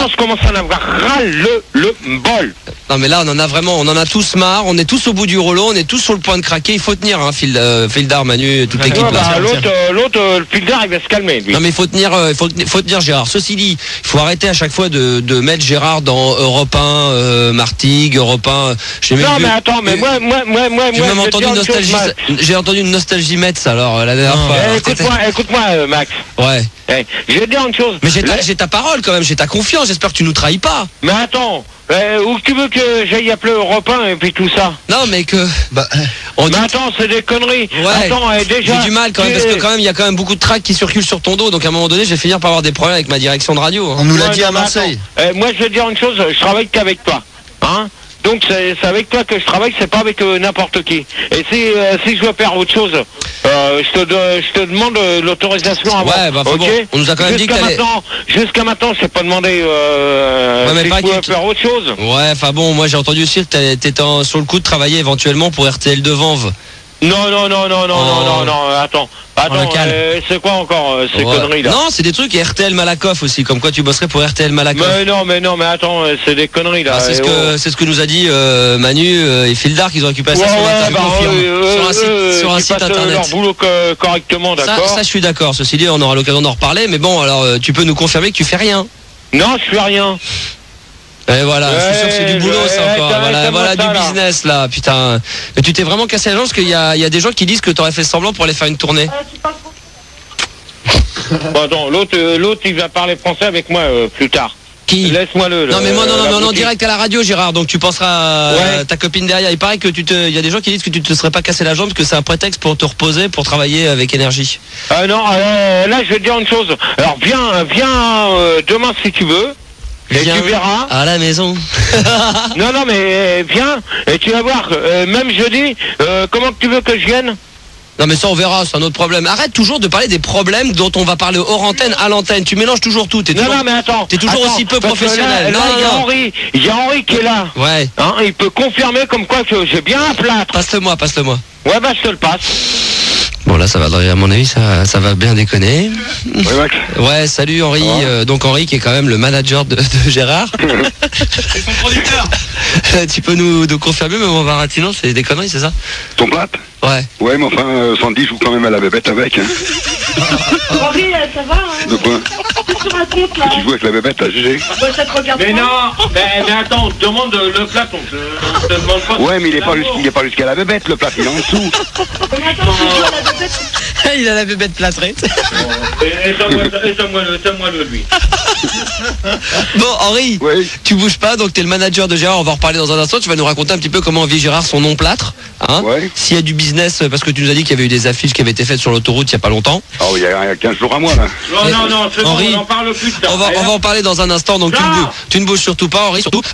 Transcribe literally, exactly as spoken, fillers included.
je commence à en avoir ras le, le bol. Non mais là on en a vraiment, on en a tous marre, on est tous au bout du rouleau, on est tous sur le point de craquer, il faut tenir hein, Phil, euh, Fildar, Manu, toute l'équipe Ouais, là. bah, l'autre, euh, l'autre, euh, le Fildar, il va se calmer, lui. Non mais il faut tenir, euh, faut, faut tenir Gérard. Ceci dit, il faut arrêter à chaque fois de, de mettre Gérard dans Europe un, euh, Martigues, Europe un. J'ai Non, même mais vu- attends, mais moi, moi, moi, moi, J'ai moi, même je vais entendu te une dire une chose, nostalgie, Max. j'ai entendu une nostalgie Metz alors la dernière fois. Eh, alors, écoute-moi, écoute-moi, euh, Max. t'étais- Ouais. Eh, je vais te dire une chose. Mais j'ai ta, Là- j'ai ta parole quand même, j'ai ta confiance. J'espère que tu nous trahis pas. Mais attends, euh, où tu veux que j'aille appeler Europe un et puis tout ça? Non mais que. Bah, On dit. Mais attends, c'est des conneries. Ouais. Attends, eh, déjà. J'ai du mal quand même tu- parce que quand même il y a quand même beaucoup de tracks qui circulent sur ton dos. Donc à un moment donné, je vais finir par avoir des problèmes avec ma direction de radio. hein. on nous l'a Ouais, dit non, à mais Marseille. attends. Eh, moi, je vais te dire une chose, je travaille qu'avec toi. Hein? Donc c'est c'est avec toi que je travaille, c'est pas avec euh, n'importe qui. Et si, euh, si je veux faire autre chose, euh, je, te, de- je te demande euh, l'autorisation avant. Ouais, bah, faut ok. bon. On nous a quand même dit Jusqu'à que t'allais- maintenant, jusqu'à maintenant, je t'ai pas demandé euh, Ouais, mais si pas je pouvais qu'il- faire autre chose. Ouais, enfin bon, moi j'ai entendu aussi que t'allais- t'étais en- sur le coup de travailler éventuellement pour R T L de Vanves. Non, non, non, non, non, Oh. non, non, non, attends. Attends, local. euh, c'est quoi encore euh, ces Ouais. conneries là? Non, c'est des trucs et R T L Malakoff aussi, comme quoi tu bosserais pour R T L Malakoff. Mais non, mais non, mais attends, euh, c'est des conneries là. Ah, c'est ce Eh, que c'est ce que nous a dit euh, Manu euh, et Fildar qu'ils ont récupéré oh. ça Ouais, sur ouais, internet. bah, Confirme. euh, sur un euh, site, euh, sur un qui site passent internet. leur boulot co- correctement, Ça, d'accord. ça, je suis d'accord. Ceci dit, on aura l'occasion d'en reparler. Mais bon, alors euh, tu peux nous confirmer que tu fais rien. Non, je fais rien. Et voilà, je suis sûr que c'est du Ouais, boulot ça ouais, encore. ouais, Voilà, c'est voilà moi, du ça, là. business là, putain. Mais tu t'es vraiment cassé la jambe parce qu'il y a, il y a des gens qui disent que t'aurais fait semblant pour aller faire une tournée. Bon, attends, l'autre, euh, l'autre, il va parler français avec moi euh, plus tard. Qui Laisse-moi le. Non mais moi non non la non, non boutique. direct à la radio Gérard, donc tu penseras à Ouais. ta copine derrière. Il paraît que tu te, il y a des gens qui disent que tu te serais pas cassé la jambe, que c'est un prétexte pour te reposer, pour travailler avec énergie. Ah non, euh, là, je vais te dire une chose. Alors, viens, viens euh, demain si tu veux. Et Viens tu verras. à la maison. Non, non, mais euh, viens et tu vas voir. euh, même jeudi, euh, comment que tu veux que je vienne? Non mais ça on verra, c'est un autre problème. Arrête toujours de parler des problèmes dont on va parler hors antenne, à l'antenne. Tu mélanges toujours tout. T'es Non, toujours... non, mais attends. T'es toujours attends, aussi peu parce que professionnel. Là, Non, là, il y a non, non. Henri, il y a Henri qui est là. Ouais. Hein, il peut confirmer comme quoi que j'ai bien un plâtre. Passe-le-moi, passe-le-moi. Ouais, bah, je te le passe. Bon là ça va, à mon avis ça, ça va bien déconner. Oui, Max. Ouais, salut Henri. Ça va Euh, donc Henri qui est quand même le manager de, de Gérard. C'est son producteur. Tu peux nous, nous confirmer, mais mon Varatino, c'est des conneries, c'est ça? Ton plate. Ouais. Ouais, mais enfin, euh, Sandy joue quand même à la bébête avec. Hein. Henri, euh, ça va hein? De quoi? Qu'est-ce que tu racontes là? Tu joues avec la bébête, là, G G. Bah, ça te regarde Mais pas. non, mais, mais attends, on te demande le plâtre, on te, on te demande pas. Ouais, mais il est pas, jusqu'- il est pas jusqu'à la bébête, le plate, il est en dessous. Mais attends, tu joues à la bébête. Il a la bébête plâtrée. Et donne-moi le lui. Bon, Henri, Oui. tu bouges pas, donc t'es le manager de Gérard, on va en reparler dans un instant. Tu vas nous raconter un petit peu comment vit Gérard son nom plâtre. Hein, Ouais. s'il y a du business, parce que tu nous as dit qu'il y avait eu des affiches qui avaient été faites sur l'autoroute il y a pas longtemps. Oh, il y a il y a quinze jours à moi, là. Non, non, non, c'est bon, Henri, on en parle plus tard. On va, on va en parler dans un instant, donc tu ne, bouges, tu ne bouges surtout pas, Henri, surtout.